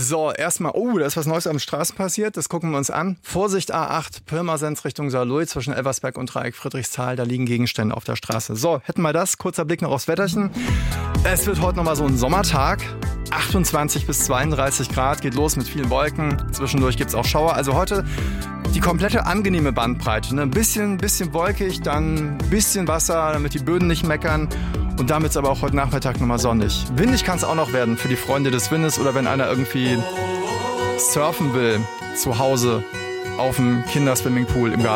So, erstmal, da ist was Neues am Straßen passiert, das gucken wir uns an. Vorsicht A8, Pirmasens Richtung Saarlouis zwischen Elversberg und Dreieck Friedrichsthal, da liegen Gegenstände auf der Straße. So, hätten wir das, kurzer Blick noch aufs Wetterchen. Es wird heute nochmal so ein Sommertag, 28 bis 32 Grad, geht los mit vielen Wolken, zwischendurch gibt es auch Schauer. Also heute die komplette angenehme Bandbreite, ne? Ein bisschen wolkig, dann ein bisschen Wasser, damit die Böden nicht meckern. Und damit ist aber auch heute Nachmittag nochmal sonnig. Windig kann es auch noch werden für die Freunde des Windes oder wenn einer irgendwie surfen will zu Hause auf dem Kinderswimmingpool im Garten.